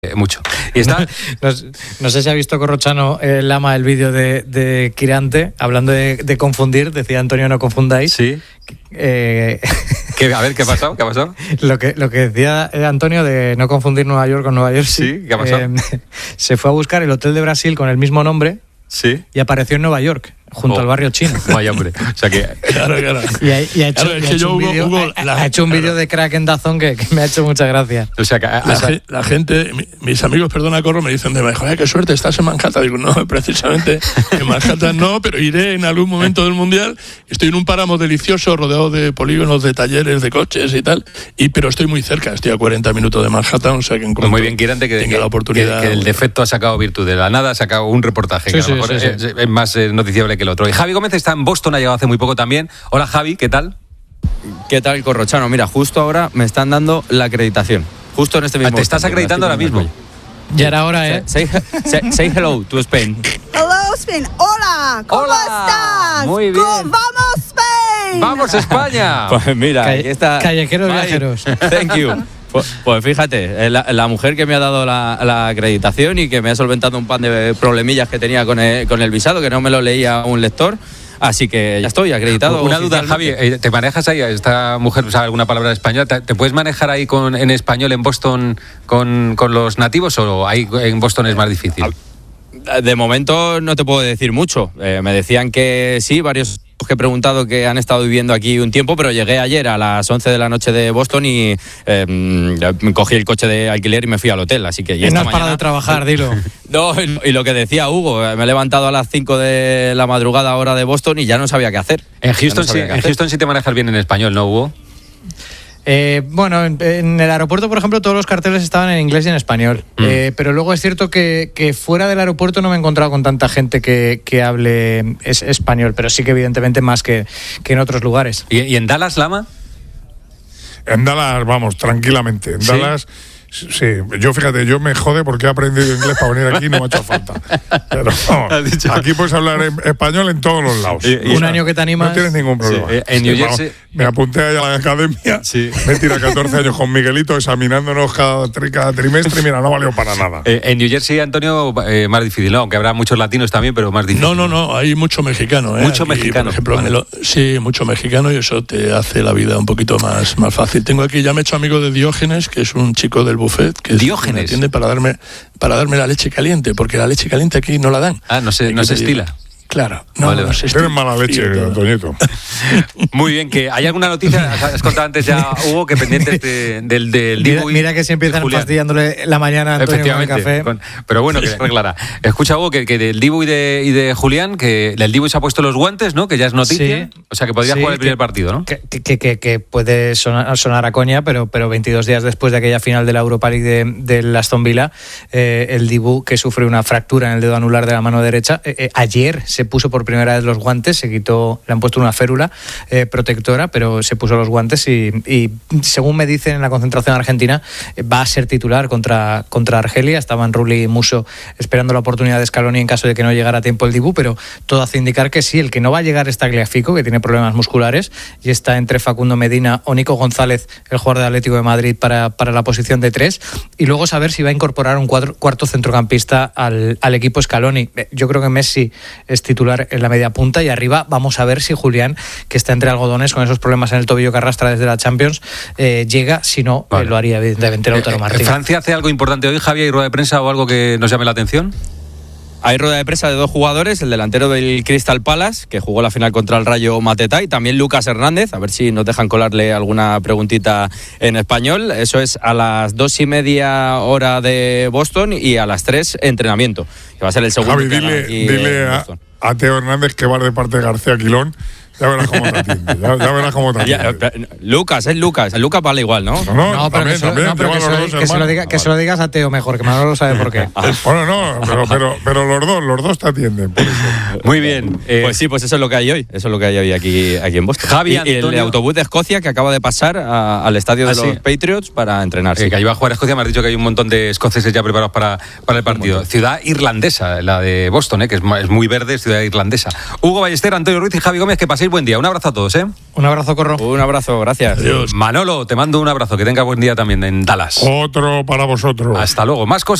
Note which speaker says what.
Speaker 1: Mucho. Y está...
Speaker 2: no sé si ha visto Corrochano Lama el vídeo de Quirante, hablando de confundir, decía Antonio, no confundáis.
Speaker 1: Sí. A ver, ¿qué ha pasado? ¿Qué ha pasado?
Speaker 2: Lo que decía Antonio de no confundir Nueva York con Nueva York.
Speaker 1: Sí, ¿qué ha pasado?
Speaker 2: Se fue a buscar el hotel de Brasil con el mismo nombre.
Speaker 1: Sí.
Speaker 2: Y apareció en Nueva York, junto al barrio chino.
Speaker 1: Vaya hombre. O sea que...
Speaker 3: Claro.
Speaker 2: Y ha hecho un vídeo de crack en Dazón que me ha hecho mucha gracia.
Speaker 1: O sea que
Speaker 3: la gente, mis amigos, perdona, Corro, me dicen joder, qué suerte, estás en Manhattan. Digo, no, precisamente en Manhattan no, pero iré en algún momento del Mundial. Estoy en un páramo delicioso, rodeado de polígonos, de talleres, de coches y tal, pero estoy muy cerca, estoy a 40 minutos de Manhattan, o sea que en cuanto
Speaker 1: muy bien, Quirante, que
Speaker 3: tenga la oportunidad...
Speaker 1: Que el defecto ha sacado virtud, de la nada ha sacado un reportaje, que a lo mejor es más noticiable que el otro. Y Javi Gómez está en Boston, ha llegado hace muy poco también. Hola Javi, ¿qué tal?
Speaker 4: ¿Qué tal, Corrochano? Mira, justo ahora me están dando la acreditación. Justo en este mismo
Speaker 1: ¿Te estás acreditando ahora mismo?
Speaker 2: Ya era hora, ¿eh?
Speaker 4: Say hello to Spain.
Speaker 5: Hello, Spain. Hola, ¿cómo estás?
Speaker 4: Muy bien.
Speaker 5: ¡Vamos, Spain!
Speaker 1: ¡Vamos, España!
Speaker 4: Pues mira, aquí está.
Speaker 2: Callejeros viajeros.
Speaker 4: Thank you. Pues fíjate, la mujer que me ha dado la acreditación y que me ha solventado un par de problemillas que tenía con el visado, que no me lo leía un lector. Así que ya estoy acreditado.
Speaker 1: Una duda, Javi, ¿te manejas ahí? ¿Esta mujer sabe alguna palabra de español? ¿Te puedes manejar ahí en español en Boston con los nativos o ahí en Boston es más difícil?
Speaker 4: De momento no te puedo decir mucho. Me decían que sí, varios que he preguntado que han estado viviendo aquí un tiempo, pero llegué ayer a las 11 de la noche de Boston y cogí el coche de alquiler y me fui al hotel, así que...
Speaker 2: no has parado de trabajar, dilo.
Speaker 4: No, y lo que decía Hugo, me he levantado a las 5 de la madrugada hora de Boston y ya no sabía qué hacer.
Speaker 1: En Houston sí te manejas bien en español, ¿no, Hugo?
Speaker 2: Bueno, en el aeropuerto, por ejemplo, todos los carteles estaban en inglés y en español. Pero luego es cierto que fuera del aeropuerto no me he encontrado con tanta gente que hable español, pero sí que evidentemente más que en otros lugares.
Speaker 1: ¿Y en Dallas, Lama?
Speaker 6: En Dallas, vamos, tranquilamente. En Dallas... Sí, fíjate, yo me jode porque he aprendido inglés para venir aquí y no me ha hecho falta. Pero vamos, aquí puedes hablar español en todos los lados.
Speaker 2: Un año que te animas.
Speaker 6: No tienes ningún problema.
Speaker 1: En New Jersey...
Speaker 6: Me apunté ahí a la academia, me tiré 14 años con Miguelito examinándonos cada trimestre y mira, no valió para nada.
Speaker 1: En New Jersey, Antonio, más difícil, ¿no? Aunque habrá muchos latinos también, pero más difícil.
Speaker 3: No, hay mucho mexicano.
Speaker 1: Mucho
Speaker 3: aquí,
Speaker 1: mexicano.
Speaker 3: Por ejemplo, sí, mucho mexicano y eso te hace la vida un poquito más fácil. Tengo aquí, ya me he hecho amigo de Diógenes, que es un chico del buffet, que
Speaker 1: Diógenes.
Speaker 3: me atiende para darme la leche caliente, porque la leche caliente aquí no la dan.
Speaker 1: No se estila.
Speaker 3: Claro, no se estila.
Speaker 6: Tienes mala leche, Antoñito.
Speaker 1: Muy bien, que hay alguna noticia, has contado antes ya, Hugo, que pendientes del Dibu.
Speaker 2: Mira que siempre empiezan fastidiándole la mañana a Antonio con el café.
Speaker 1: Pero bueno, que se arreglará. Escucha, Hugo, que del Dibu y de Julián, que el Dibu se ha puesto los guantes, ¿no? Que ya es noticia. Sí, o sea, que podría jugar el primer partido, ¿no?
Speaker 2: Que puede sonar a coña, pero 22 días después de aquella final de la Europa League del Aston Villa, el Dibu, que sufre una fractura en el dedo anular de la mano derecha, ayer se puso por primera vez los guantes, le han puesto una férula protectora, pero se puso los guantes y según me dicen en la concentración argentina, va a ser titular contra Argelia. Estaban Rulli y Musso esperando la oportunidad de Scaloni en caso de que no llegara a tiempo el Dibu, pero todo hace indicar que sí. El que no va a llegar es Tagliafico, que tiene problemas musculares y está entre Facundo Medina o Nico González, el jugador de Atlético de Madrid, para la posición de 3, y luego saber si va a incorporar un cuarto centrocampista al equipo Scaloni. Yo creo que Messi es titular en la media punta y arriba vamos a ver si Julián, que está entre algodones con esos problemas en el tobillo que arrastra desde la Champions, llega. Si no, lo haría evidentemente Lautaro Martínez.
Speaker 1: ¿Francia hace algo importante hoy, Javier? ¿Hay rueda de prensa o algo que nos llame la atención?
Speaker 4: Hay rueda de prensa de 2 jugadores, el delantero del Crystal Palace, que jugó la final contra el Rayo Mateta, y también Lucas Hernández, a ver si nos dejan colarle alguna preguntita en español. Eso es a las 2:30 hora de Boston y a las 3 entrenamiento, que va a ser el segundo.
Speaker 6: Javi, dile a Teo Hernández que va de parte de García Quilón. Ya verás cómo te atiende. Ya verás cómo te atiende.
Speaker 4: Lucas, es Lucas. El Lucas vale igual, ¿no?
Speaker 6: No, pero
Speaker 2: que se lo digas a Teo mejor, que Manolo sabe por qué.
Speaker 6: Bueno, pero los dos te atienden. Por eso.
Speaker 1: Muy bien.
Speaker 4: Pues sí, pues eso es lo que hay hoy. Eso es lo que hay hoy aquí en Boston.
Speaker 1: Javi,
Speaker 4: y el autobús de Escocia que acaba de pasar al estadio de los Patriots para entrenarse.
Speaker 1: Que allí va a jugar Escocia. Me has dicho que hay un montón de escoceses ya preparados para el partido. Ciudad irlandesa, la de Boston, que es muy verde, ciudad irlandesa. Hugo Ballester, Antonio Ruiz y Javi Gómez, que paséis buen día. Un abrazo a todos, ¿eh?
Speaker 2: Un abrazo, Corro.
Speaker 4: Un abrazo, gracias.
Speaker 3: Adiós.
Speaker 1: Manolo, te mando un abrazo. Que tenga buen día también en Dallas.
Speaker 6: Otro para vosotros.
Speaker 1: Hasta luego. Más cosas.